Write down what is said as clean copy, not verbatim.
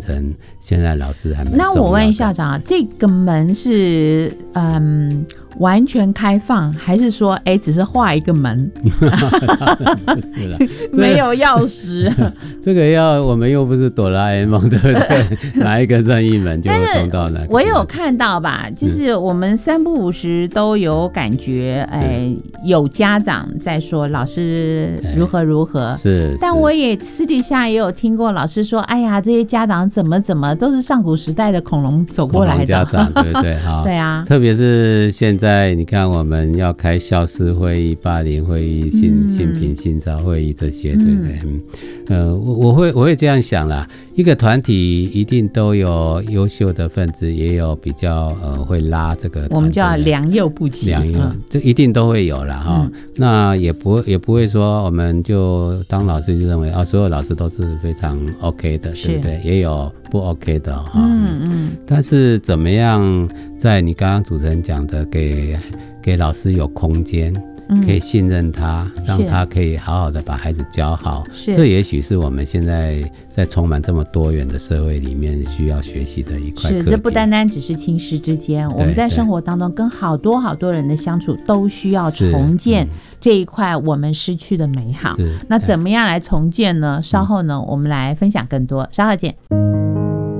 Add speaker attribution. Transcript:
Speaker 1: 成现在老师还蛮重要的。
Speaker 2: 那我问校长，这个门是完全开放，还是说只是画一个门
Speaker 1: 不是啦
Speaker 2: 没有钥匙
Speaker 1: 这个我们又不是哆啦 A 梦，对不对？哪一个任意门就通到哪个。
Speaker 2: 我有看到吧，就是我们3不5时都有感觉有家长在说老师如何如何，
Speaker 1: 是，
Speaker 2: 但我也私底下也有听过老师说，哎呀，这些家长怎么都是上古时代的恐龙走过来的
Speaker 1: 家长，对不对？对啊，特别是现在你看我们要开校事会议、霸凌会议、性平性骚会议这些，对不对？我会这样想啦，一个团体一定都有优秀的分子，也有比较会拉这个，
Speaker 2: 我们叫良莠不齐，
Speaker 1: 这一定都会有啦哈。那也不会说我们就当老师就认为所有老师都是非常 OK 的，对不对？也有不 OK 的哈。但是怎么样在你刚刚主持人讲的给老师有空间，可以信任他，让他可以好好的把孩子教好，这也许是我们现在在充满这么多元的社会里面需要学习的一块课题。
Speaker 2: 这不单单只是亲师之间，我们在生活当中跟好多人的相处都需要重建这一块我们失去的美好。那怎么样来重建呢？稍后呢我们来分享更多，稍后见。